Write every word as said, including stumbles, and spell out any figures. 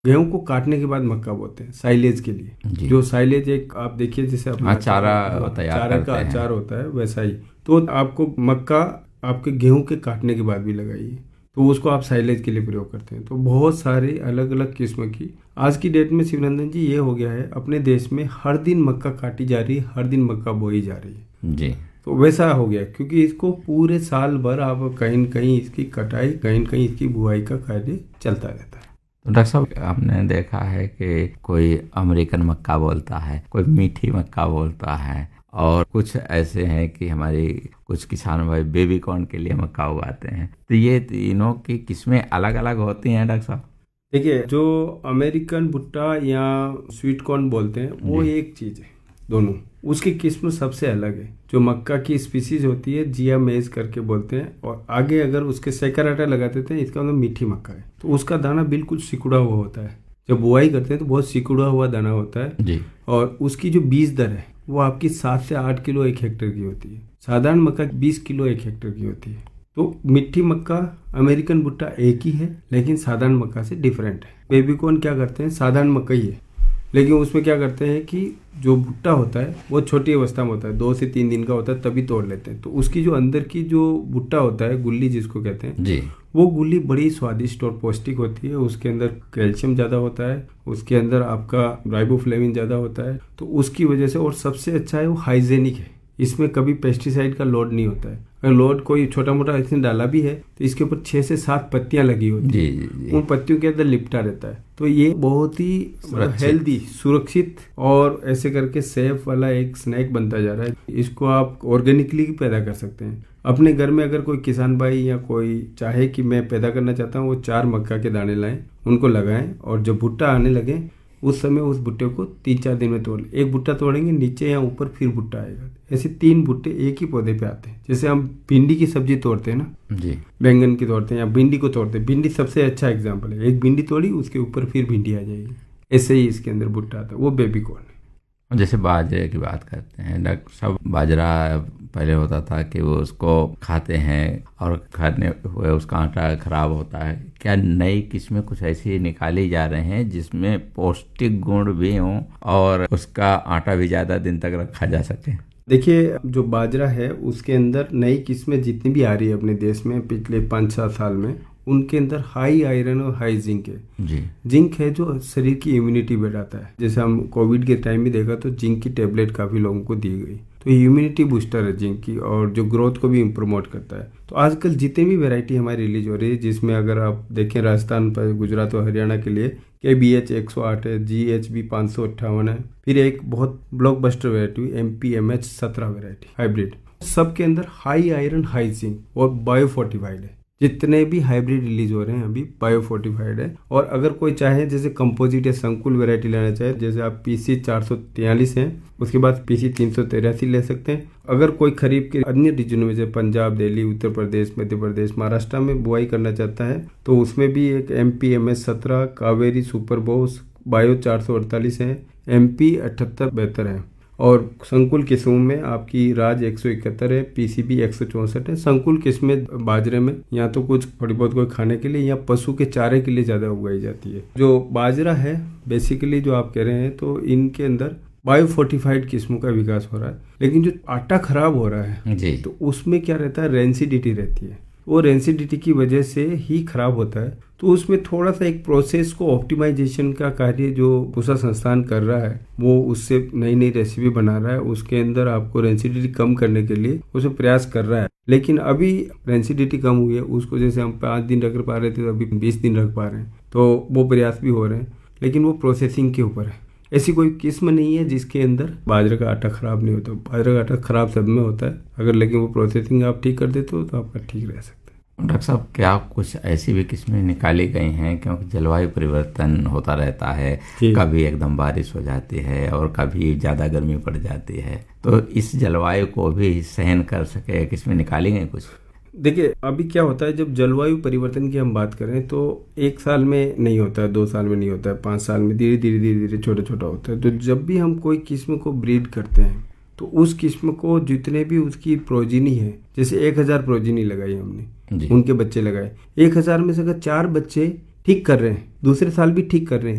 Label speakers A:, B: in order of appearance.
A: गेहूं को काटने के बाद मक्का बोते हैं साइलेज के लिए। जो साइलेज एक आप देखिए जैसे अपना
B: चारा तैयार
A: चारा का अचार होता है वैसा ही, तो आपको मक्का आपके गेहूं के काटने के बाद भी लगाइए, तो उसको आप साइलेज के लिए प्रयोग करते हैं। तो बहुत सारे अलग अलग किस्म की आज की डेट में शिवनंदन जी ये हो गया है, अपने देश में हर दिन मक्का काटी जा रही है, हर दिन मक्का बोई जा रही है
B: जी।
A: तो वैसा हो गया, क्योंकि इसको पूरे साल भर आप कहीं न कहीं इसकी कटाई, कहीं न कहीं इसकी बुआई का कार्य चलता रहता है।
B: तो डॉक्टर साहब, आपने देखा है कि कोई अमेरिकन मक्का बोलता है, कोई मीठी मक्का बोलता है, और कुछ ऐसे हैं कि हमारी कुछ किसान भाई बेबी कॉर्न के लिए मक्का उगाते हैं। तो ये तीनों की किस्में अलग अलग होती हैं डॉक्टर साहब?
A: देखिए, जो अमेरिकन भुट्टा या स्वीट कॉर्न बोलते हैं वो एक चीज़ है, दोनों उसकी किस्म सबसे अलग है। जो मक्का की स्पीसीज होती है जिया मेज करके बोलते हैं, और आगे अगर उसके सैकराटा लगा देते हैं, इसका मतलब मीठी मक्का है। तो उसका दाना बिल्कुल सिकुड़ा हुआ होता है, जब बुआई करते हैं तो बहुत सिकुड़ा हुआ दाना होता है
B: जी।
A: और उसकी जो बीज दर है वो आपकी सात से आठ किलो एक हेक्टेयर की होती है। साधारण मक्का बीस किलो एक हेक्टेयर की होती है। तो मिट्टी मक्का अमेरिकन भुट्टा एक ही है, लेकिन साधारण मक्का से डिफरेंट है। बेबी कॉर्न क्या करते हैं, साधारण मक्का ही है, लेकिन उसमें क्या करते हैं कि जो भुट्टा होता है वो छोटी अवस्था में होता है, दो से तीन दिन का होता है, तभी तोड़ लेते हैं। तो उसकी जो अंदर की जो भुट्टा होता है, गुल्ली जिसको कहते हैं
B: जी,
A: वो गुल्ली बड़ी स्वादिष्ट और पौष्टिक होती है। उसके अंदर कैल्शियम ज़्यादा होता है, उसके अंदर आपका राइबोफ्लेविन ज़्यादा होता है, तो उसकी वजह से। और सबसे अच्छा है वो हाइजेनिक है, इसमें कभी पेस्टिसाइड का लोड नहीं होता है। अगर लोड कोई छोटा मोटा इसने डाला भी है तो इसके ऊपर छह से सात पत्तियां लगी होती है, उन पत्तियों के अंदर लिपटा रहता है। तो ये बहुत ही हेल्दी, सुरक्षित और ऐसे करके सेफ वाला एक स्नैक बनता जा रहा है। इसको आप ऑर्गेनिकली पैदा कर सकते हैं अपने घर में। अगर कोई किसान भाई या कोई चाहे कि मैं पैदा करना चाहता हूँ, वो चार मक्का के दाने लाएं, उनको लगाएं, और जब भुट्टा आने लगे उस समय उस भुट्टे को तीन चार दिन में तोड़, एक भुट्टा तोड़ेंगे नीचे या ऊपर फिर भुट्टा आएगा। ऐसे तीन भुट्टे एक ही पौधे पे आते हैं। जैसे हम भिंडी की सब्जी तोड़ते हैं ना
B: जी,
A: बैंगन की तोड़ते हैं या भिंडी को तोड़ते हैं, भिंडी सबसे अच्छा एग्जाम्पल है। एक भिंडी तोड़ी उसके ऊपर फिर भिंडी आ जाएगी, ऐसे ही इसके अंदर भुट्टा आता है, वो बेबी कॉर्न है।
B: जैसे बाजरे की बात करते हैं डॉक्टर साहब, बाजरा पहले होता था कि वो उसको खाते हैं और खाने हुए उसका आटा खराब होता है। क्या नई किस्में कुछ ऐसी निकाली जा रहे हैं जिसमें पौष्टिक गुण भी हों और उसका आटा भी ज़्यादा दिन तक रखा जा सके?
A: देखिए, जो बाजरा है उसके अंदर नई किस्में जितनी भी आ रही है अपने देश में पिछले पाँच सात साल में, उनके अंदर हाई आयरन और हाई जिंक है।
B: जी,
A: जिंक है जो शरीर की इम्यूनिटी बढ़ाता है। जैसे हम कोविड के टाइम में देखा तो जिंक की टेबलेट काफ़ी लोगों को दी गई, तो इम्यूनिटी बूस्टर है जिंक की, और जो ग्रोथ को भी प्रमोट करता है। तो आजकल जितनी भी वैरायटी हमारी रिलीज हो रही है, जिसमें अगर आप देखें राजस्थान पर, गुजरात और हरियाणा के लिए के बी एच एक सौ आठ है, जी एच बी पाँच सौ अट्ठावन है, फिर एक बहुत blockbuster variety M P M H सत्रह वैरायटी हाइब्रिड, सबके अंदर हाई आयरन हाई जिंक और बायो फोर्टिफाइड है। जितने भी हाइब्रिड रिलीज हो रहे हैं अभी बायो फोर्टिफाइड है। और अगर कोई चाहे जैसे कंपोजिट या संकुल वैरायटी लेना चाहे, जैसे आप पी सी चार सौ तैंतालीस है, उसके बाद पी सी तीन सौ तिरासी ले सकते हैं। अगर कोई खरीफ के अन्य रीजनों में जैसे पंजाब, दिल्ली, उत्तर प्रदेश, मध्य प्रदेश, महाराष्ट्र में बुआई करना चाहता है तो उसमें भी एक एम पी एम एस सत्रह, कावेरी सुपर बोस, बायो चार सौ अड़तालीस है, एम पी अठहत्तर बेहतर है। और संकुल किस्मों में आपकी राज एक सौ इकहत्तर है, पीसीबी एक सौ चौंसठ है। संकुल किस्में बाजरे में या तो कुछ थोड़ी बहुत कोई खाने के लिए या पशु के चारे के लिए ज़्यादा उगाई जाती है। जो बाजरा है बेसिकली जो आप कह रहे हैं, तो इनके अंदर बायो फोर्टिफाइड किस्मों का विकास हो रहा है, लेकिन जो आटा खराब हो रहा है
B: जी,
A: तो उसमें क्या रहता है, रेंसिडिटी रहती है। वो रेंसिडिटी की वजह से ही खराब होता है। तो उसमें थोड़ा सा एक प्रोसेस को ऑप्टिमाइजेशन का कार्य जो पूसा संस्थान कर रहा है, वो उससे नई नई रेसिपी बना रहा है, उसके अंदर आपको रेंसिडिटी कम करने के लिए उसमें प्रयास कर रहा है। लेकिन अभी रेंसिडिटी कम हुई है, उसको जैसे हम पाँच दिन रख पा रहे थे अभी बीस दिन रख पा रहे हैं, तो वो प्रयास भी हो रहे हैं, लेकिन वो प्रोसेसिंग के ऊपर है। ऐसी कोई किस्म नहीं है जिसके अंदर बाजरे का आटा खराब नहीं होता। बाजरे का आटा खराब सब में होता है, अगर लेकिन वो प्रोसेसिंग आप ठीक कर देते हो तो आपका ठीक रह सकता है।
B: डॉक्टर साहब, क्या कुछ ऐसी भी किस्में निकाली गई हैं, क्योंकि जलवायु परिवर्तन होता रहता है, कभी एकदम बारिश हो जाती है और कभी ज़्यादा गर्मी पड़ जाती है, तो इस जलवायु को भी सहन कर सके किस्में निकाली गई कुछ?
A: देखिए, अभी क्या होता है, जब जलवायु परिवर्तन की हम बात करें तो एक साल में नहीं होता है, दो साल में नहीं होता है, पाँच साल में धीरे धीरे धीरे धीरे छोटा छोटा होता है। तो जब भी हम कोई किस्म को ब्रीड करते हैं तो उस किस्म को जितने भी उसकी प्रोजिनी है, जैसे एक हजार प्रोजिनी लगाई हमने, उनके बच्चे लगाए, एक हजार में से अगर चार बच्चे ठीक कर रहे हैं, दूसरे साल भी ठीक कर रहे हैं।